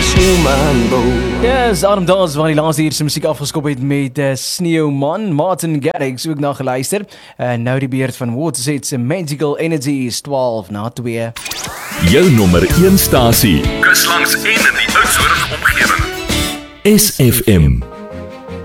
sneeuwman bou. Yes, Adam Dawes waar die laaste uur se musiek afgeskop het met Sneeuwman, Martin Garrix ook na geluister. Nou die beurt van Waterset se Magical Energy is 12 na 2. Jou nommer 1 stasie. Kus langs en in die Oudtshoorn omgewing. SFM.